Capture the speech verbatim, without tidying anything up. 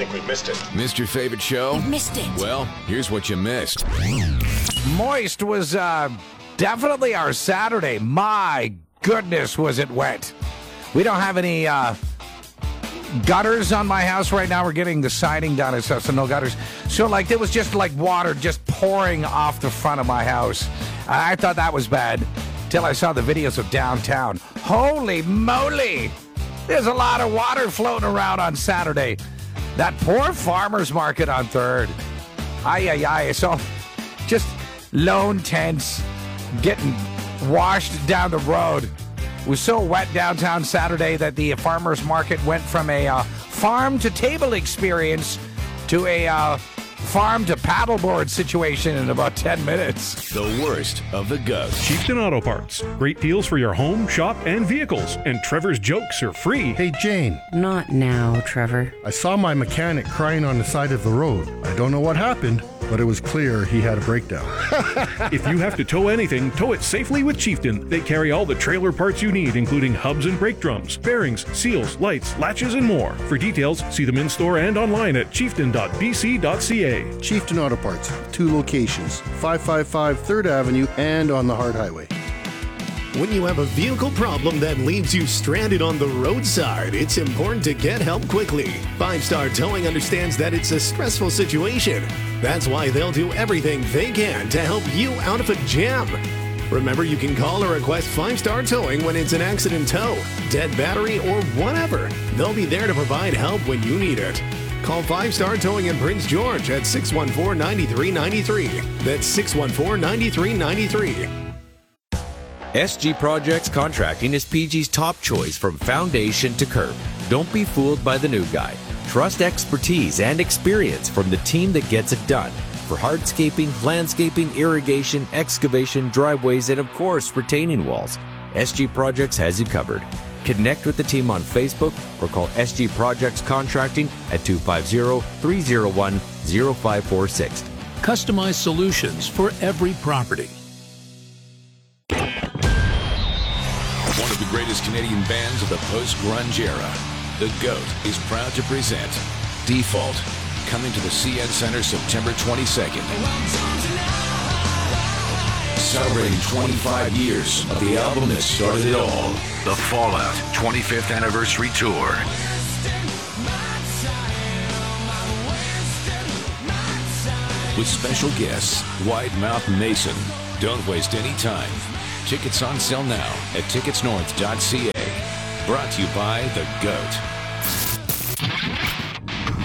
think we missed it. Missed your favorite show? You missed it. Well, here's what you missed. Moist was uh, definitely our Saturday. My goodness, was it wet. We don't have any uh, gutters on my house right now. We're getting the siding done and stuff, so no gutters. So, like, there was just, like, water just pouring off the front of my house. I thought that was bad till I saw the videos of downtown. Holy moly! There's a lot of water floating around on Saturday. That poor farmer's market on third. Ay, ay, ay. So, just lone tents getting washed down the road. It was so wet downtown Saturday that the farmer's market went from a uh, farm-to-table experience to a uh, farm-to-paddleboard situation in about ten minutes. The worst of the GOAT. Chieftain Auto Parts. Great deals for your home, shop, and vehicles. And Trevor's jokes are free. Hey, Jane. Not now, Trevor. I saw my mechanic crying on the side of the road. I don't know what happened, but it was clear he had a breakdown. If you have to tow anything, tow it safely with Chieftain. They carry all the trailer parts you need, including hubs and brake drums, bearings, seals, lights, latches, and more. For details, see them in-store and online at chieftain dot b c dot c a. Chieftain Auto Parts, two locations, five five five third Avenue and on the Hard Highway. When you have a vehicle problem that leaves you stranded on the roadside, it's important to get help quickly. Five Star Towing understands that it's a stressful situation. That's why they'll do everything they can to help you out of a jam. Remember, you can call or request Five Star Towing when it's an accident tow, dead battery, or whatever. They'll be there to provide help when you need it. Call Five Star Towing in Prince George at six one four, nine three nine three. That's six one four, nine three nine three. S G Projects Contracting is P G's top choice from foundation to curb. Don't be fooled by the new guy. Trust expertise and experience from the team that gets it done. For hardscaping, landscaping, irrigation, excavation, driveways, and of course, retaining walls, S G Projects has you covered. Connect with the team on Facebook or call S G Projects Contracting at two five zero, three zero one, zero five four six. Customized solutions for every property. One of the greatest Canadian bands of the post-grunge era, the GOAT, is proud to present Default, coming to the C N Center September twenty-second. Celebrating twenty-five years of the album that started it all, the Fallout twenty-fifth Anniversary Tour. With special guests, Wide Mouth Mason. Don't waste any time. Tickets on sale now at tickets north dot c a. Brought to you by The GOAT.